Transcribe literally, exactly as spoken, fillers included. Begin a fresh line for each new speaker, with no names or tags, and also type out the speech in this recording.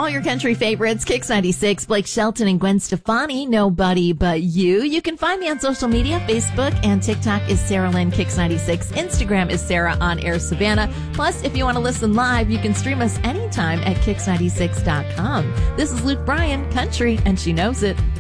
all your country favorites, Kix ninety-six, Blake Shelton and Gwen Stefani, Nobody But You. You can find me on social media, Facebook and TikTok is Sarah Lynn Kix ninety-six. Instagram is Sarah On Air Savannah. Plus, if you want to listen live, you can stream us anytime at kix ninety-six dot com. This is Luke Bryan, Country, and she knows it.